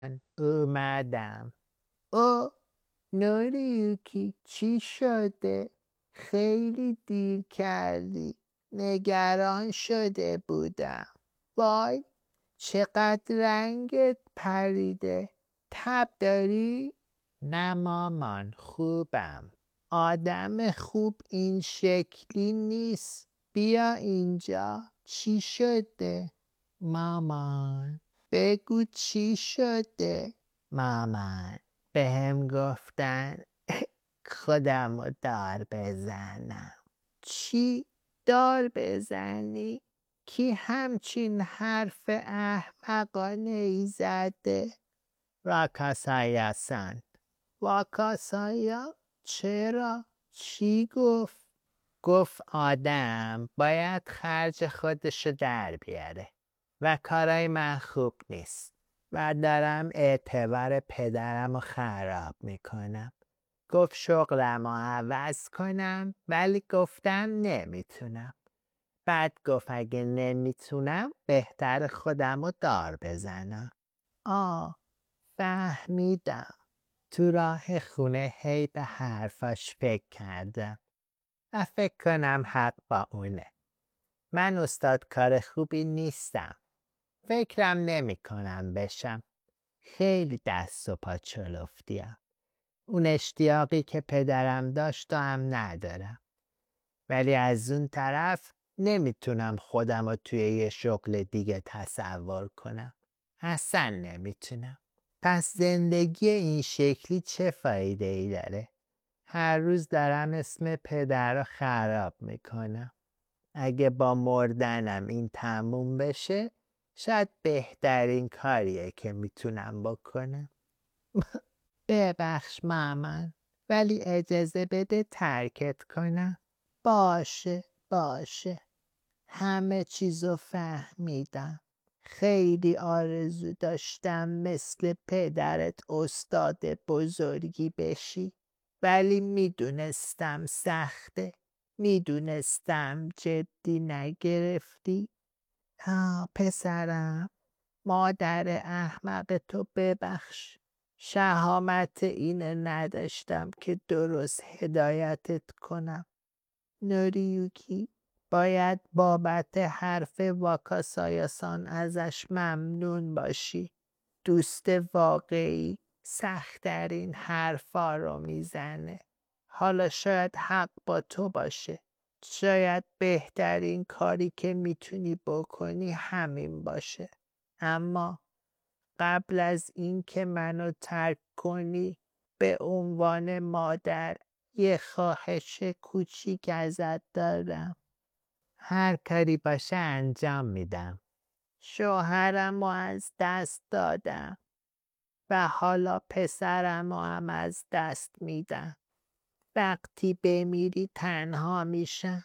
اومدم. او نوریوکی چی شده؟ خیلی دیر کردی. نگران شده بودم. وای چقدر رنگت پریده. تب داری؟ نه مامان خوبم. آدم خوب این شکلی نیست. بیا اینجا. چی شده؟ مامان بگو چی شده؟ مامان بهم گفتن خودمو دار بزنم. چی؟ دار بزنی؟ کی همچین حرف احمقانه ای زده؟ راکاسایا سان. واکاسایا؟ چرا؟ چی گفت؟ گفت آدم باید خرج خودشو در بیاره و کارای من خوب نیست و دارم اعتبار پدرم رو خراب میکنم. گفت شغلم رو عوض کنم ولی گفتم نمیتونم. بعد گفت اگه نمیتونم بهتر خودم رو دار بزنم. فهمیدم. تو راه خونه هی به حرفاش فکر کردم و فکر کنم حق با اونه. من استاد کار خوبی نیستم. فکرم نمی کنم بشم. خیلی دست و پا چلفتیم. اون اشتیاقی که پدرم داشت و هم ندارم. ولی از اون طرف نمیتونم خودم رو توی یه شغل دیگه تصور کنم. اصلا نمیتونم. پس زندگی این شکلی چه فایده ای داره؟ هر روز دارم اسم پدر رو خراب میکنم. اگه با مردنم این تموم بشه شاید بهترین کاریه که میتونم بکنم. ببخش مامان ولی اجازه بده ترکت کنم. باشه همه چیزو فهمیدم. خیلی آرزو داشتم مثل پدرت استاد بزرگی بشی ولی میدونستم سخته. میدونستم جدی نگرفتی. پسرم مادر احمق تو ببخش. شهامت اینه نداشتم که درست هدایتت کنم. نوریوکی باید بابت حرف واکاسایاسان ازش ممنون باشی. دوست واقعی سخت‌ترین حرفا رو میزنه. حالا شاید حق با تو باشه. شاید بهترین کاری که میتونی بکنی همین باشه. اما قبل از این که منو ترک کنی به عنوان مادر یه خواهش کوچیک ازت دارم. هر کاری باشه انجام میدم. شوهرم رو از دست دادم و حالا پسرم رو هم از دست میدم. وقتی بمیری تنها میشم.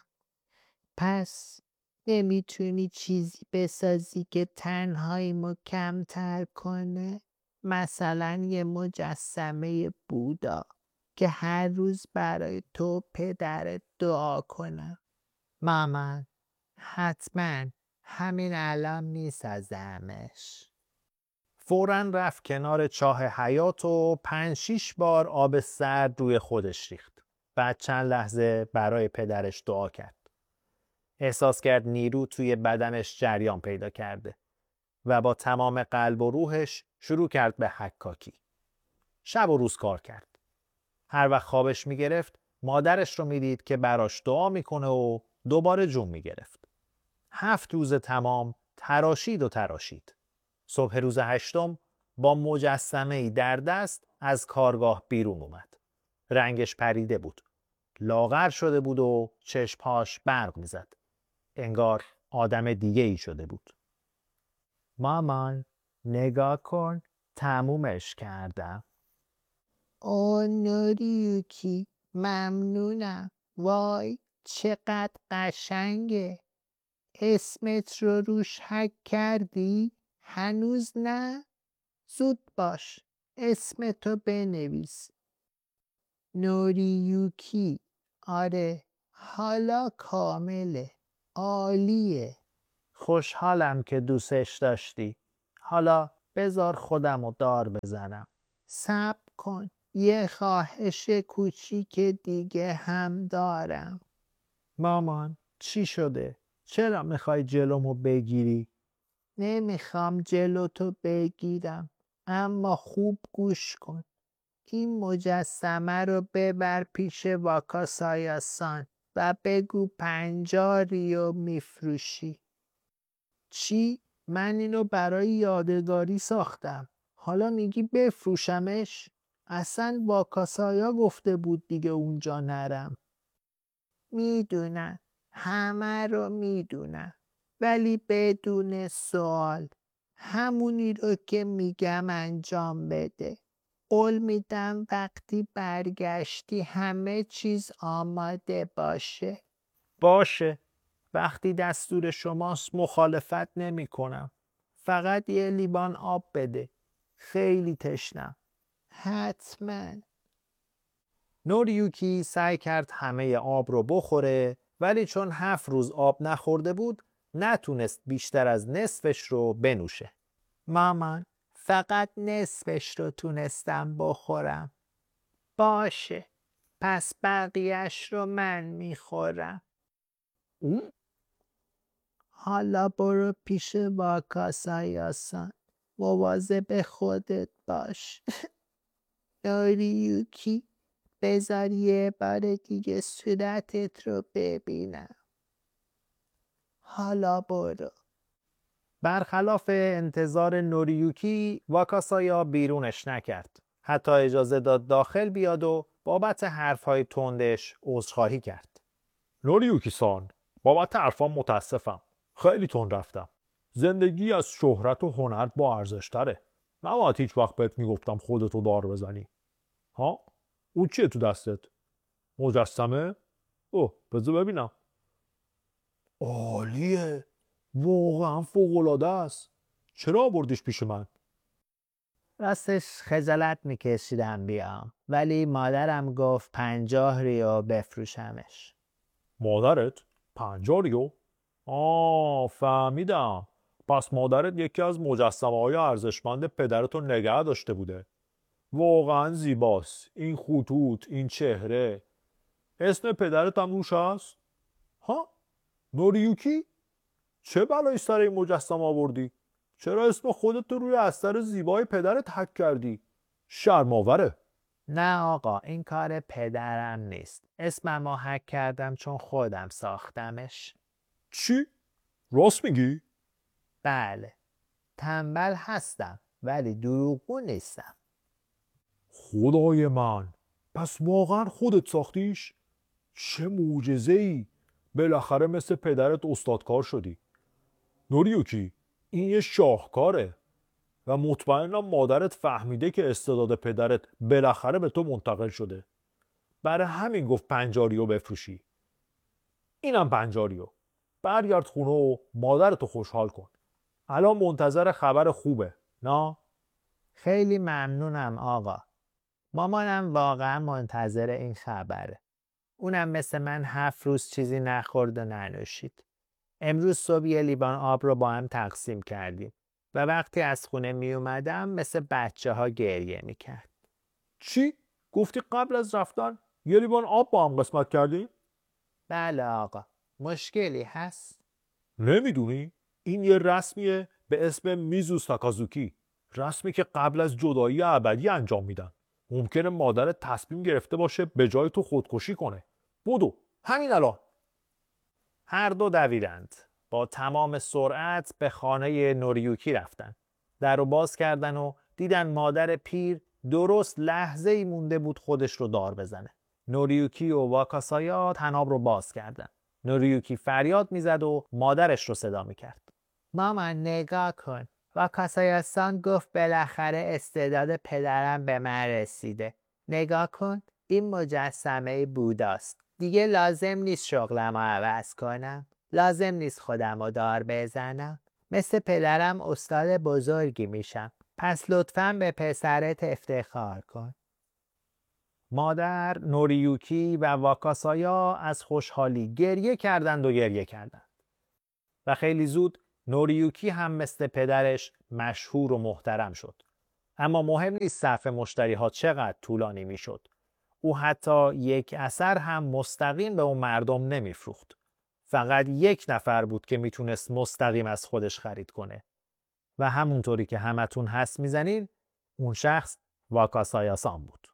پس نمیتونی چیزی بسازی که تنهاییمو کمتر کنه؟ مثلا یه مجسمه بودا که هر روز برای تو پدرت دعا کنم. مامان حتما همین الان میسازمش. فوراً رفت کنار چاه حیاط و 5-6 بار آب سرد روی خودش ریخت. بعد چند لحظه برای پدرش دعا کرد. احساس کرد نیرو توی بدنش جریان پیدا کرده و با تمام قلب و روحش شروع کرد به حکاکی. شب و روز کار کرد. هر وقت خوابش میگرفت مادرش رو میدید که براش دعا میکنه و دوباره جون میگرفت. 7 روز تمام تراشید و تراشید. صبح روز 8م با مجسمه‌ای در دست از کارگاه بیرون اومد. رنگش پریده بود. لاغر شده بود و چشمهاش برق میزد. انگار آدم دیگه ای شده بود. مامان نگاه کن تمومش کردم. نوریوکی ممنونم. وای چقدر قشنگه. اسمت رو روش حک کردی؟ هنوز نه؟ زود باش اسمتو بنویس. نوریوکی. آره حالا کامله. عالیه. خوشحالم که دوستش داشتی. حالا بذار خودمو دار بزنم. صبر کن، یه خواهش کوچیک دیگه هم دارم. مامان چی شده؟ چرا میخوای جلومو بگیری؟ نمیخوام جلوتو بگیرم، اما خوب گوش کن. این مجسمه رو ببر پیش واکاسایاسان و بگو 50 ریو میفروشی. چی؟ من اینو برای یادگاری ساختم، حالا میگی بفروشمش؟ اصلا واکاسایا گفته بود دیگه اونجا نرم. میدونم، همه رو میدونم، ولی بدون سوال همونی رو که میگم انجام بده. قول میدم وقتی برگشتی همه چیز آماده باشه. باشه، وقتی دستور شماست مخالفت نمی کنم. فقط یه لیوان آب بده. خیلی تشنم. حتما. نوریوکی سعی کرد همه آب رو بخوره، ولی چون 7 روز آب نخورده بود نتونست بیشتر از نصفش رو بنوشه. مامان، فقط نصفش رو تونستم بخورم. باشه، پس بقیهش رو من میخورم. حالا برو پیش واکاسایاسان، مواظب خودت باش. نوریوکی، بذار یه بار دیگه صورتت رو ببینم. حالا برو. برخلاف انتظار نوریوکی، واکاسایا بیرونش نکرد. حتی اجازه داد داخل بیاد و بابت حرفهای تندش عذرخواهی کرد. نوریوکی سان، بابت حرفام متاسفم. خیلی تند رفتم. زندگی از شهرت و هنر با ارزش تره. نباید هیچ وقت بهت میگفتم خودتو دار بزنی. ها؟ اون چیه تو دستت؟ مجسمه؟ اوه، بذار ببینم. عالیه. واقعا فوق‌العاده است. چرا آوردیش پیش من؟ راستش خجالت میکشیدم بیام، ولی مادرم گفت 50 ریو بفروشمش. مادرت؟ 50 ریو؟ فهمیدم. پس مادرت یکی از مجسمه‌های ارزشمند پدرتو نگه داشته بوده. واقعا زیباست. این خطوط، این چهره. اسم پدرت هم روش هست؟ ها؟ نوریوکی؟ چه بلایی سر این مجسمه آوردی؟ چرا اسم خودت رو روی استر زیبای پدرت حک کردی؟ شرم‌آوره. نه آقا، این کار پدرم نیست. اسممو حک کردم چون خودم ساختمش. چی؟ راست میگی؟ بله، تنبل هستم ولی دروغگو نیستم. خدای من، پس واقعا خودت ساختیش؟ چه معجزه‌ای! بالاخره مثل پدرت استادکار شدی. نوریوکی، این یه شاهکاره و مطمئنم مادرت فهمیده که استعداد پدرت بالاخره به تو منتقل شده. برای همین گفت 50 ریو بفروشی. اینم 50 ریو. برگرد خونه و مادرتو خوشحال کن. الان منتظر خبر خوبه، نه؟ خیلی ممنونم آقا. مامانم واقعا منتظر این خبره. اونم مثل من 7 روز چیزی نخورد و ننوشید. امروز صبح یه لیوان آب رو با هم تقسیم کردیم و وقتی از خونه می اومدم مثل بچه ها گریه می کرد. چی؟ گفتی قبل از رفتن یه لیوان آب با هم قسمت کردیم؟ بله آقا. مشکلی هست؟ نمیدونی؟ این یه رسمیه به اسم میزو ساکازوکی. رسمی که قبل از جدایی ابدی انجام میدن. ممکنه مادرت تصمیم گرفته باشه به جای تو خودکشی کنه. بدو، همین الان. هر دو دویدند. با تمام سرعت به خانه نوریوکی رفتن. در رو باز کردن و دیدن مادر پیر درست لحظه ای مونده بود خودش رو دار بزنه. نوریوکی و واکاسایا تناب رو باز کردن. نوریوکی فریاد میزد و مادرش رو صدا میکرد. مامان نگاه کن. واکاسایا-سان گفت بالاخره استعداد پدرم به من رسیده. نگاه کن، این مجسمه بوداست. دیگه لازم نیست شغلم رو عوض کنم. لازم نیست خودم رو دار بزنم. مثل پدرم استاد بزرگی میشم. پس لطفاً به پسرت افتخار کن. مادر، نوریوکی و واکاسایا از خوشحالی گریه کردند و خیلی زود نوریوکی هم مثل پدرش مشهور و محترم شد. اما مهم نیست صرف مشتری ها چقدر طولانی می شد. او حتی یک اثر هم مستقیم به اون مردم نمیفروخت. فقط یک نفر بود که میتونست مستقیم از خودش خرید کنه. و همونطوری که همتون حدس میزنین اون شخص واکاسایاسان بود.